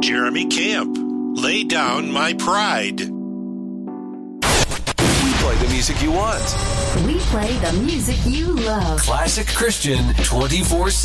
Jeremy Camp. Lay Down My Pride. We play the music you want. We play the music you love. Classic Christian 24/7.